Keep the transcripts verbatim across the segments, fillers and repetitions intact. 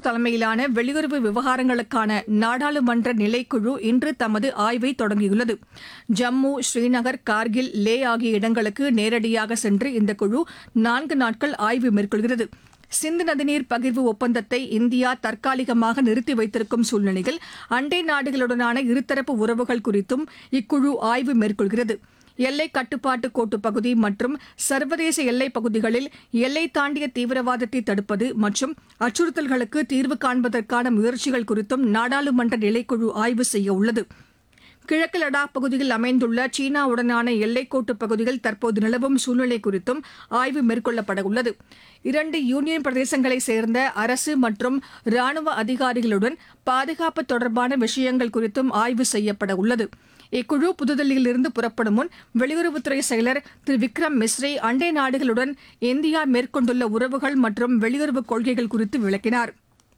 தலைமையிலான வெளியுறவு விவகாரங்களுக்கான நாடாளுமன்ற நிலைக்குழு இன்று தமது ஆய்வை தொடங்கியுள்ளது. ஜம்மு, ஸ்ரீநகர், கார்கில், லே ஆகிய இடங்களுக்கு நேரடியாக சென்று இந்த குழு நான்கு நாட்கள் ஆய்வு மேற்கொள்கிறது. சிந்து நதிநீர் பகிர்வு ஒப்பந்தத்தை இந்தியா தற்காலிகமாக நிறுத்தி வைத்திருக்கும் சூழ்நிலையில் அண்டை நாடுகளுடனான இருதரப்பு உறவுகள் குறித்தும் இக்குழு ஆய்வு மேற்கொள்கிறது. எல்லை கட்டுப்பாட்டு கோட்டுப் பகுதி மற்றும் சர்வதேச எல்லைப் பகுதிகளில் எல்லை தாண்டிய தீவிரவாதத்தை தடுப்பது மற்றும் அச்சுறுத்தல்களுக்கு தீர்வு காண்பதற்கான முயற்சிகள் குறித்தும் நாடாளுமன்ற நிலைக்குழு ஆய்வு செய்ய உள்ளது. கிழக்கு லடாக் பகுதியில் அமைந்துள்ள சீனாவுடனான எல்லைக்கோட்டுப் பகுதியில் தற்போது நிலவும் சூழ்நிலை குறித்தும் ஆய்வு மேற்கொள்ளப்பட உள்ளது. இரண்டு யூனியன் பிரதேசங்களைச் சேர்ந்த அரசு மற்றும் ராணுவ அதிகாரிகளுடன் பாதுகாப்பு தொடர்பான விஷயங்கள் குறித்தும் ஆய்வு செய்யப்பட உள்ளது. இக்குழு புதுதில்லியிலிருந்து புறப்படும் முன் வெளியுறவுத்துறை செயலர் திரு விக்ரம் மிஸ்ரி அண்டை நாடுகளுடன் இந்தியா மேற்கொண்டுள்ள உறவுகள் மற்றும் வெளியுறவுக் கொள்கைகள் குறித்து விளக்கினார்.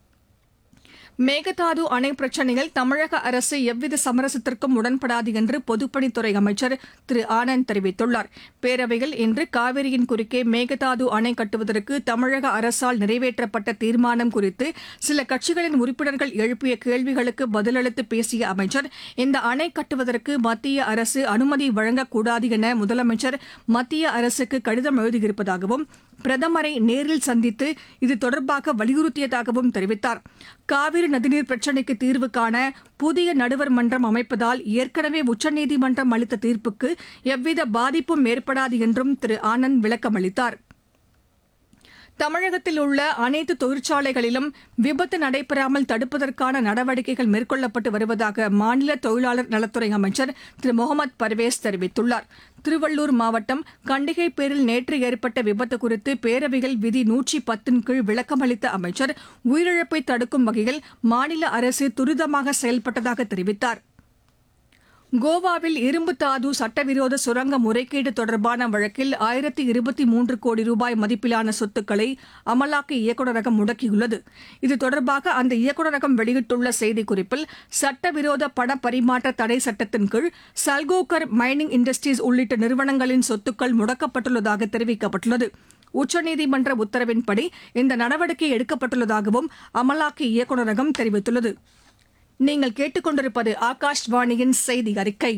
மேகதாது அணை பிரச்சினையில் தமிழக அரசு எவ்வித சமரசத்திற்கும் உடன்படாது என்று பொதுப்பணித்துறை அமைச்சர் திரு ஆனந்த் தெரிவித்துள்ளார். பேரவையில் இன்று காவிரியின் குறுக்கே மேகதாது அணை கட்டுவதற்கு தமிழக அரசால் நிறைவேற்றப்பட்ட தீர்மானம் குறித்து சில கட்சிகளின் உறுப்பினர்கள் எழுப்பிய கேள்விகளுக்கு பதிலளித்து பேசிய அமைச்சர், இந்த அணை கட்டுவதற்கு மத்திய அரசு அனுமதி வழங்கக்கூடாது என முதலமைச்சர் மத்திய அரசுக்கு கடிதம் எழுதியிருப்பதாகவும் பிரதமரை நேரில் சந்தித்து இது தொடர்பாக வலியுறுத்தியதாகவும் தெரிவித்தார். காவிரி நதிநீர் பிரச்சினைக்கு தீர்வு காண புதிய நடுவர் மன்றம் அமைப்பதால் ஏற்கனவே உச்சநீதிமன்றம் அளித்த தீர்ப்புக்கு எவ்வித பாதிப்பும் ஏற்படாது என்றும் திரு ஆனந்த் விளக்கமளித்தார். தமிழகத்தில் உள்ள அனைத்து தொழிற்சாலைகளிலும் விபத்து நடைபெறாமல் தடுப்பதற்கான நடவடிக்கைகள் மேற்கொள்ளப்பட்டு வருவதாக மாநில தொழிலாளர் நலத்துறை அமைச்சர் திரு முகமது பர்வேஸ் தெரிவித்துள்ளார். திருவள்ளூர் மாவட்டம் கண்டிகைப்பேரில் நேற்று ஏற்பட்ட விபத்து குறித்து பேரவையில் விதி நூற்றி பத்தின் கீழ் விளக்கமளித்த அமைச்சர், உயிரிழப்பை தடுக்கும் வகையில் மாநில அரசு துரிதமாக செயல்பட்டதாக தெரிவித்தார். கோவாவில் இரும்பு தாது சட்டவிரோத சுரங்க முறைகேடு தொடர்பான வழக்கில் ஆயிரத்தி இருபத்தி மூன்று கோடி ரூபாய் மதிப்பிலான சொத்துக்களை அமலாக்க இயக்குநரகம் முடக்கியுள்ளது. இது தொடர்பாக அந்த இயக்குநரகம் வெளியிட்டுள்ள செய்திக்குறிப்பில், சட்டவிரோத பண பரிமாற்ற தடை சட்டத்தின் கீழ் சல்கோகர் மைனிங் இண்டஸ்ட்ரீஸ் உள்ளிட்ட நிறுவனங்களின் சொத்துக்கள் முடக்கப்பட்டுள்ளதாக தெரிவிக்கப்பட்டுள்ளது. உச்சநீதிமன்ற உத்தரவின்படி இந்த நடவடிக்கை எடுக்கப்பட்டுள்ளதாகவும் அமலாக்க இயக்குநரகம் தெரிவித்துள்ளது. நீங்கள் கேட்டுக்கொண்டிருப்பது ஆகாஷ்வாணியின் செய்தி அறிக்கை.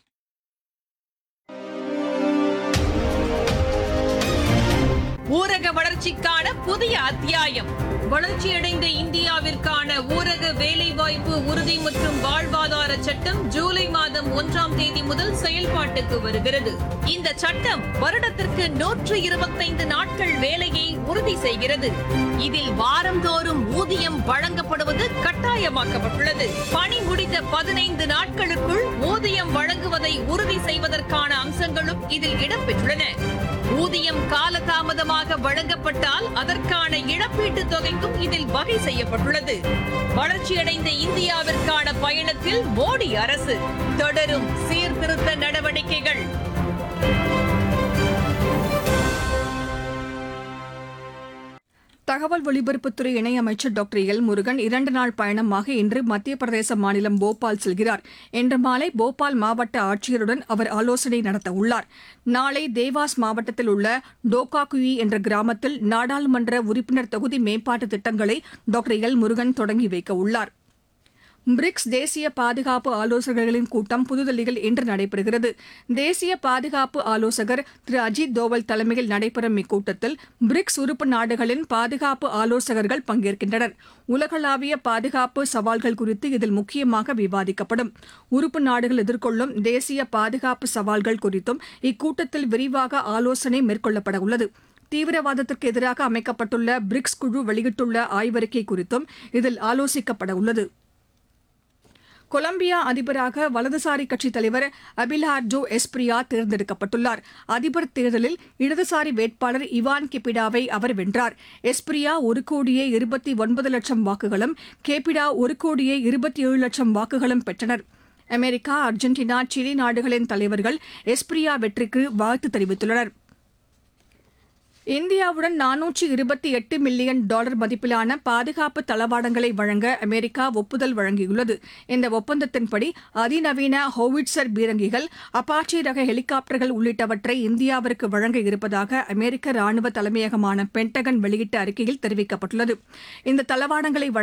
ஊரக வளர்ச்சிக்கான புதிய அத்தியாயம். வளர்ச்சியடைந்த இந்தியாவிற்கான ஊரக வேலைவாய்ப்பு உறுதி மற்றும் வாழ்வாதார சட்டம் ஜூலை மாதம் ஒன்றாம் தேதி முதல் செயல்பாட்டுக்கு வருகிறது. இந்த சட்டம் வருடத்திற்கு நூற்று இருபத்தைந்து நாட்கள் வேலையை உறுதி செய்கிறது. இதில் வாரந்தோறும் ஊதியம் வழங்கப்படுவது கட்டாயமாக்கப்பட்டுள்ளது. பணி முடிந்த பதினைந்து நாட்களுக்குள் ஊதியம் வழங்குவதை உறுதி செய்வதற்கான அம்சங்களும் இதில் இடம்பெற்றுள்ளன. ஊதியம் காலதாமதமாக வழங்கப்பட்டால் அதற்கான இழப்பீட்டுத் தொகைக்கும் இதில் வகை செய்யப்பட்டுள்ளது. வளர்ச்சியடைந்த இந்தியாவிற்கான பயணத்தில் மோடி அரசு தொடரும் சீர்திருத்த நடவடிக்கைகள். தகவல் ஒலிபரப்புத்துறை இணையமைச்சர் டாக்டர் எல் முருகன் இரண்டு நாள் பயணமாக இன்று மத்திய பிரதேச மாநிலம் போபால் செல்கிறார். இன்று மாலை போபால் மாவட்ட ஆட்சியருடன் அவர் ஆலோசனை நடத்தவுள்ளார். நாளை தேவாஸ் மாவட்டத்தில் உள்ள டோகாகுயி என்ற கிராமத்தில் நாடாளுமன்ற உறுப்பினர் தொகுதி மேம்பாட்டு திட்டங்களை டாக்டர் எல் முருகன் தொடங்கி வைக்க உள்ளார். பிரிக்ஸ் தேசிய பாதுகாப்பு ஆலோசகர்களின் கூட்டம் புதுதில்லியில் இன்று நடைபெறுகிறது. தேசிய பாதுகாப்பு ஆலோசகர் திரு அஜித் தோவல் தலைமையில் நடைபெறும் இக்கூட்டத்தில் பிரிக்ஸ் உறுப்பு நாடுகளின் பாதுகாப்பு ஆலோசகர்கள் பங்கேற்கின்றனர். உலகளாவிய பாதுகாப்பு சவால்கள் குறித்து இதில் முக்கியமாக விவாதிக்கப்படும். உறுப்பு நாடுகள் எதிர்கொள்ளும் தேசிய பாதுகாப்பு சவால்கள் குறித்தும் இக்கூட்டத்தில் விரிவாக ஆலோசனை மேற்கொள்ளப்பட உள்ளது. தீவிரவாதத்திற்கு எதிராக அமைக்கப்பட்டுள்ள பிரிக்ஸ் குழு வெளியிட்டுள்ள ஆய்வறிக்கை குறித்தும் இதில் ஆலோசிக்கப்பட உள்ளது. கொலம்பியா அதிபராக வலதுசாரி கட்சித் தலைவர் அபிலார்டோ எஸ்பிரியா தேர்ந்தெடுக்கப்பட்டுள்ளார். அதிபர் தேர்தலில் இடதுசாரி வேட்பாளர் இவான் கெபிடாவை அவர் வென்றார். எஸ்பிரியா ஒரு கோடியே இருபத்தி ஒன்பது லட்சம் வாக்குகளும் கெபிடா ஒரு கோடியே இருபத்தி ஏழு லட்சம் வாக்குகளும் பெற்றனர். அமெரிக்கா, அர்ஜென்டினா, சிலி நாடுகளின் தலைவர்கள் எஸ்பிரியா வெற்றிக்கு வாழ்த்து தெரிவித்துள்ளனர். இந்தியாவுடன் நானூற்று இருபத்தி எட்டு மில்லியன் டாலர் மதிப்பிலான பாதுகாப்பு தளவாடங்களை வழங்க அமெரிக்கா ஒப்புதல் வழங்கியுள்ளது. இந்த ஒப்பந்தத்தின்படி அதிநவீன ஹோவிட்சர் பீரங்கிகள், அப்பாச்சி ரக ஹெலிகாப்டர்கள் உள்ளிட்டவற்றை இந்தியாவிற்கு வழங்க இருப்பதாக அமெரிக்க ராணுவ தலைமையகமான பென்டகன் வெளியிட்ட அறிக்கையில் தெரிவிக்கப்பட்டுள்ளது. இந்த தளவாடங்களை